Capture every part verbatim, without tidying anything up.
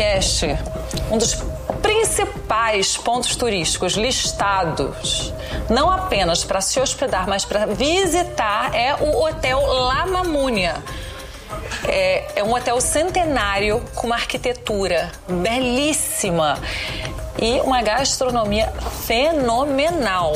Marrakech, um dos principais pontos turísticos listados, não apenas para se hospedar, mas para visitar, é o Hotel La Mamounia. É, é um hotel centenário com uma arquitetura belíssima e uma gastronomia fenomenal.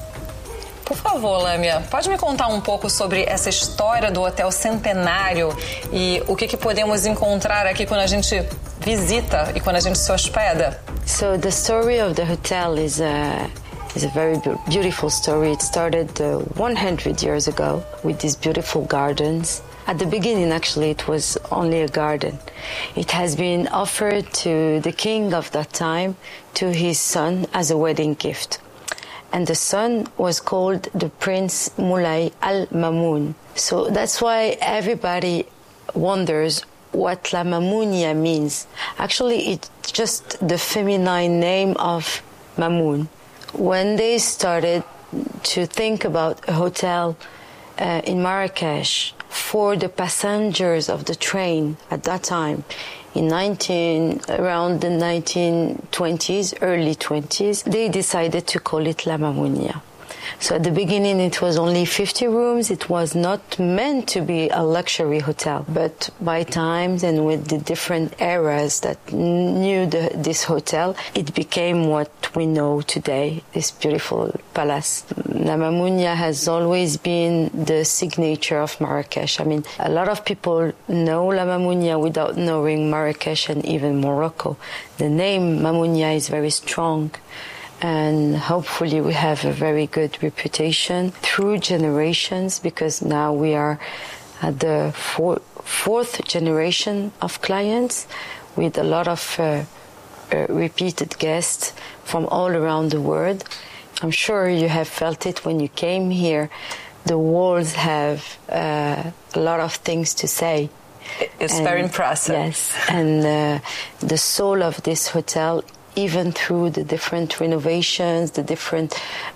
Por favor, Lâmia, pode me contar um pouco sobre essa história do Hotel Centenário e o que, que podemos encontrar aqui quando a gente visita e quando a gente se hospeda? So the story of the hotel is a, is a very beautiful story. It started uh, one hundred years ago with these beautiful gardens. At the beginning, actually, it was only a garden. It has been offered to the king of that time, to his son, as a wedding gift. And the son was called the Prince Moulay Al Mamoun. So that's why everybody wonders what La Mamounia means. Actually, it's just the feminine name of Mamoun. When they started to think about a hotel uh, in Marrakech for the passengers of the train at that time, in nineteen around the nineteen twenties, early twenties, they decided to call it La Mamounia. So at the beginning it was only fifty rooms. It was not meant to be a luxury hotel. But by times and with the different eras that knew the, this hotel, it became what we know today, this beautiful palace. La Mamounia has always been the signature of Marrakech. I mean, a lot of people know La Mamounia without knowing Marrakech and even Morocco. The name Mamounia is very strong. And hopefully we have a very good reputation through generations, because now we are at the four, fourth generation of clients with a lot of uh, uh, repeated guests from all around the world. I'm sure you have felt it when you came here. The walls have uh, a lot of things to say. It's and, very impressive. Yes, and uh, the soul of this hotel, even through the different renovations, the different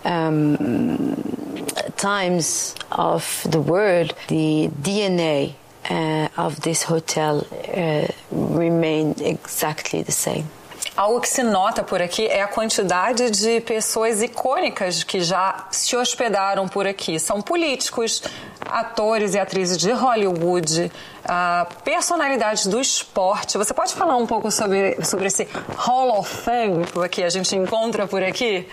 um, times of the world, the D N A uh, of this hotel uh, remained exactly the same. Algo que se nota por aqui é a quantidade de pessoas icônicas que já se hospedaram por aqui. São políticos, atores e atrizes de Hollywood, uh, personalidades do esporte. Você pode falar um pouco sobre, sobre esse Hall of Fame que a gente encontra por aqui?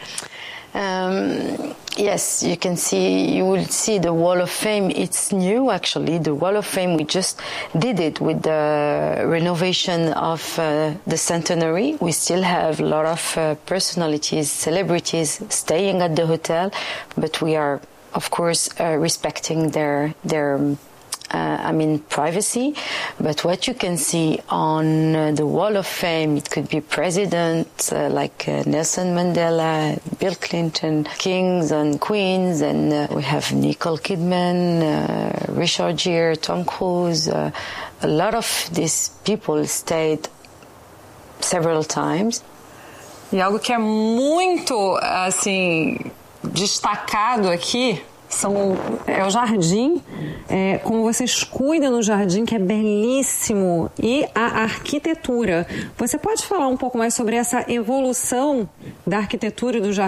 Um, yes, you can see, you will see the Wall of Fame. It's new, actually. The Wall of Fame, we just did it with the renovation of uh, the centenary. We still have a lot of uh, personalities, celebrities staying at the hotel, but we are, of course, uh, respecting their their Uh, I mean, privacy. But what you can see on uh, the Wall of Fame, it could be presidents uh, like uh, Nelson Mandela, Bill Clinton, kings and queens, and uh, we have Nicole Kidman, uh, Richard Gere, Tom Cruise. Uh, a lot of these people stayed several times. E algo que é muito, assim, destacado aqui São, é o jardim, é, como vocês cuidam do jardim, que é belíssimo, e a arquitetura. Você pode falar um pouco mais sobre essa evolução da arquitetura do jardim?